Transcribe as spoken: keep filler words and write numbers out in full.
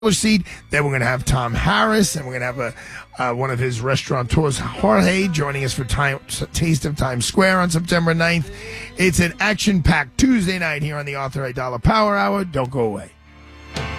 seat. Then we're going to have Tom Harris, and we're going to have a uh, one of his restaurateurs, Jorge, joining us for time, Taste of Times Square on September ninth. It's an action-packed Tuesday night here on the Arthur Aidala Power Hour. Don't go away.